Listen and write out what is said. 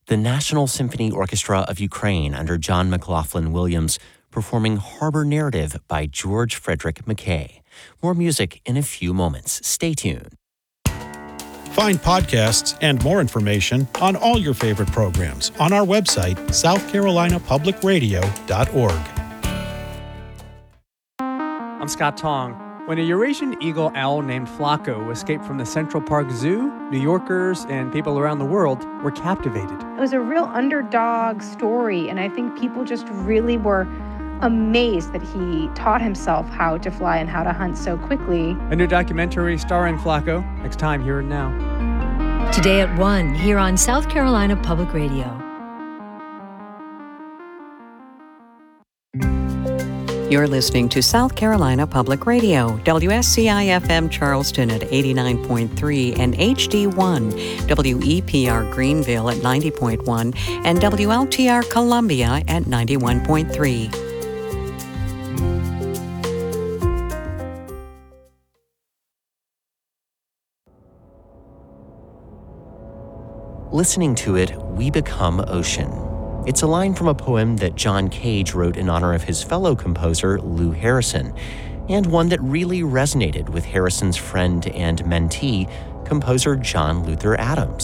the National Symphony Orchestra of Ukraine under John McLaughlin Williams, performing Harbor Narrative by George Frederick Mackay. More music in a few moments. Stay tuned. Find podcasts and more information on all your favorite programs on our website, southcarolinapublicradio.org. I'm Scott Tong. When a Eurasian eagle owl named Flaco escaped from the Central Park Zoo, New Yorkers and people around the world were captivated. It was a real underdog story, and I think people just really were amazed that he taught himself how to fly and how to hunt so quickly. A new documentary starring Flaco, next time here and now. Today at 1, here on South Carolina Public Radio. You're listening to South Carolina Public Radio, WSCI-FM Charleston at 89.3 and HD1, WEPR Greenville at 90.1, and WLTR Columbia at 91.3. Listening to it, we become ocean. It's a line from a poem that John Cage wrote in honor of his fellow composer, Lou Harrison, and one that really resonated with Harrison's friend and mentee, composer John Luther Adams.